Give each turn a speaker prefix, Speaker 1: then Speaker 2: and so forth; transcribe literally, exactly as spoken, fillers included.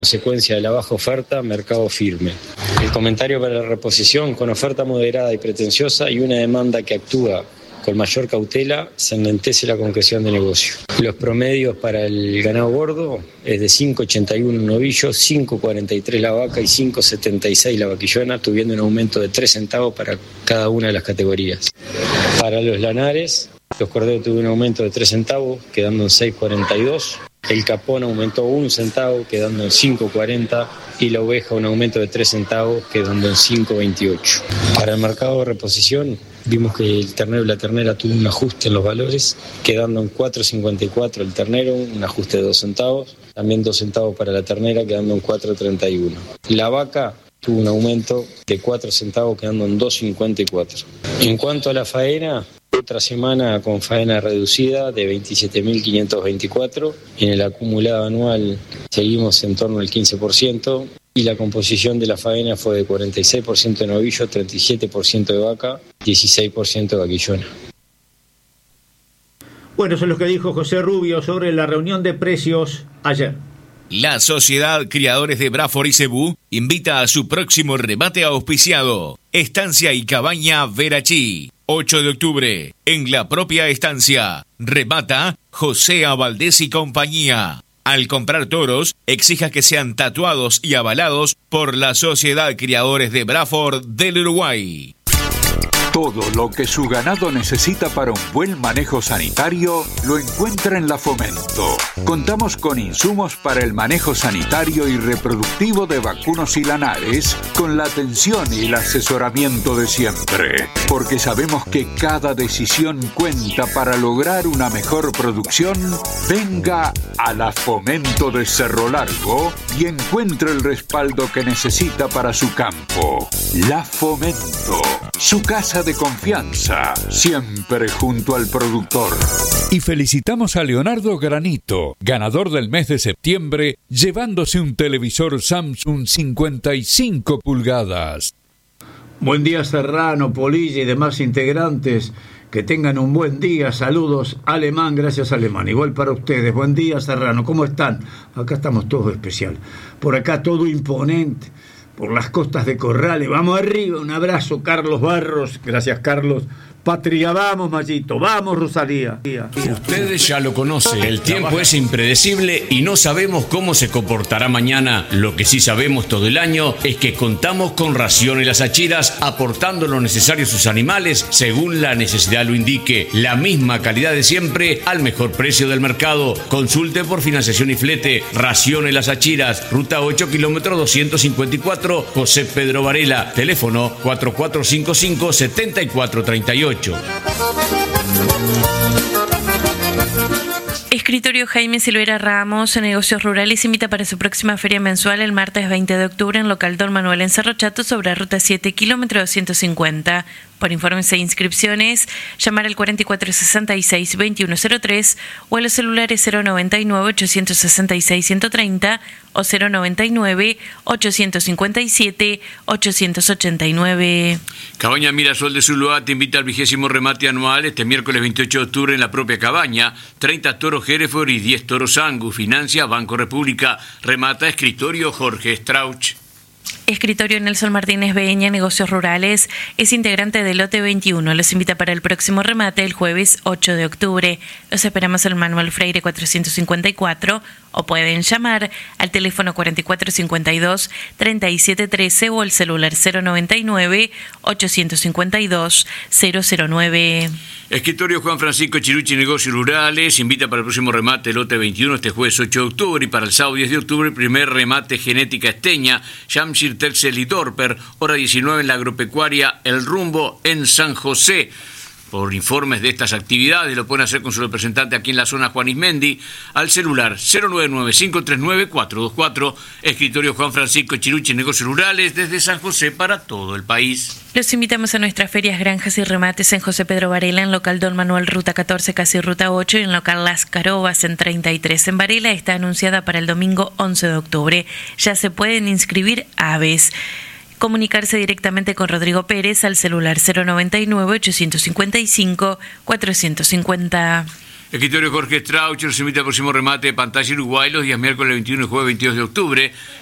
Speaker 1: Consecuencia de la baja oferta, mercado firme. El comentario para la reposición: con oferta moderada y pretenciosa y una demanda que actúa con mayor cautela, se enlentece la concreción de negocio. Los promedios para el ganado gordo es de cinco ochenta y uno un novillo, cinco cuarenta y tres la vaca y cinco setenta y seis la vaquillona, tuviendo un aumento de tres centavos para cada una de las categorías. Para los lanares, los corderos tuvieron un aumento de tres centavos, quedando en seis cuarenta y dos. El capón aumentó un centavo, quedando en cinco cuarenta, y la oveja un aumento de tres centavos, quedando en cinco veintiocho. Para el mercado de reposición, vimos que el ternero y la ternera tuvo un ajuste en los valores, quedando en cuatro cincuenta y cuatro el ternero, un ajuste de dos centavos, también dos centavos para la ternera, quedando en cuatro treinta y uno. La vaca tuvo un aumento de cuatro centavos, quedando en dos cincuenta y cuatro. En cuanto a la faena, otra semana con faena reducida de veintisiete mil quinientos veinticuatro. En el acumulado anual seguimos en torno al quince por ciento y la composición de la faena fue de cuarenta y seis por ciento de novillo, treinta y siete por ciento de vaca, dieciséis por ciento de vaquillona.
Speaker 2: Bueno, eso es lo que dijo José Rubio sobre la reunión de precios ayer.
Speaker 3: La Sociedad Criadores de Braford y Cebú invita a su próximo remate auspiciado. Estancia y Cabaña Verachí. ocho de octubre, en la propia estancia. Remata José Valdés y compañía. Al comprar toros, exija que sean tatuados y avalados por la Sociedad Criadores de Braford del Uruguay.
Speaker 4: Todo lo que su ganado necesita para un buen manejo sanitario lo encuentra en La Fomento. Contamos con insumos para el manejo sanitario y reproductivo de vacunos y lanares, con la atención y el asesoramiento de siempre. Porque sabemos que cada decisión cuenta para lograr una mejor producción. Venga a La Fomento de Cerro Largo y encuentre el respaldo que necesita para su campo. La Fomento, su casa de confianza, siempre junto al productor.
Speaker 5: Y felicitamos a Leonardo Granito, ganador del mes de septiembre, llevándose un televisor Samsung cincuenta y cinco pulgadas.
Speaker 2: Buen día, Serrano, Polilla y demás integrantes. Que tengan un buen día. Saludos, Alemán. Gracias, Alemán. Igual para ustedes. Buen día, Serrano. ¿Cómo están? Acá estamos todos especial. Por acá todo imponente. Por las costas de Corrales. Vamos arriba. Un abrazo, Carlos Barros. Gracias, Carlos. Patria, vamos, Mayito, vamos, Rosalía.
Speaker 6: Ustedes ya lo conocen, el tiempo es impredecible y no sabemos cómo se comportará mañana. Lo que sí sabemos todo el año es que contamos con Raciones Las Achiras, aportando lo necesario a sus animales según la necesidad lo indique. La misma calidad de siempre al mejor precio del mercado. Consulte por financiación y flete. Raciones Las Achiras, ruta ocho, kilómetro doscientos cincuenta y cuatro, José Pedro Varela, teléfono cuatro cuatro cinco cinco, siete cuatro tres ocho.
Speaker 7: Escritorio Jaime Silvera Ramos, Negocios Rurales, invita para su próxima feria mensual el martes veinte de octubre en local Don Manuel en Cerro Chato sobre ruta siete, kilómetro doscientos cincuenta. Por informes e inscripciones, llamar al cuatro cuatro seis seis, dos uno cero tres o a los celulares cero noventa y nueve, ochocientos sesenta y seis, ciento treinta o cero noventa y nueve, ochocientos cincuenta y siete, ochocientos ochenta y nueve.
Speaker 8: Cabaña Mirasol de Zuluá te invita al vigésimo remate anual este miércoles veintiocho de octubre en la propia cabaña. treinta toros Hereford y diez toros Angus. Financia Banco República. Remata Escritorio Jorge Strauch.
Speaker 7: Escritorio Nelson Martínez Beña, Negocios Rurales, es integrante del lote veintiuno. Los invita para el próximo remate el jueves ocho de octubre. Los esperamos en Manuel Freire cuatrocientos cincuenta y cuatro o pueden llamar al teléfono cuatro cuatro cinco dos, tres siete uno tres o el celular cero noventa y nueve, ochocientos cincuenta y dos, cero cero nueve.
Speaker 8: Escritorio Juan Francisco Chiruchi, Negocios Rurales, invita para el próximo remate el lote veintiuno este jueves ocho de octubre y para el sábado diez de octubre el primer remate Genética Esteña, Jamshir Texel y Dorper, hora diecinueve en la agropecuaria El Rumbo en San José. Por informes de estas actividades lo pueden hacer con su representante aquí en la zona, Juan Ismendi, al celular cero nueve nueve, cinco tres nueve, cuatro dos cuatro. Escritorio Juan Francisco Chiruchi, Negocios Rurales, desde San José para todo el país.
Speaker 7: Los invitamos a nuestras ferias, granjas y remates en José Pedro Varela, en local Don Manuel, ruta catorce, casi ruta ocho, y en local Las Carobas, en treinta y tres. En Varela está anunciada para el domingo once de octubre. Ya se pueden inscribir aves. Comunicarse directamente con Rodrigo Pérez al celular cero noventa y nueve, ochocientos cincuenta y cinco, cuatrocientos cincuenta.
Speaker 8: Escritorio Jorge Strauch nos invita al próximo remate de pantalla Uruguay los días miércoles veintiuno y jueves veintidós de octubre.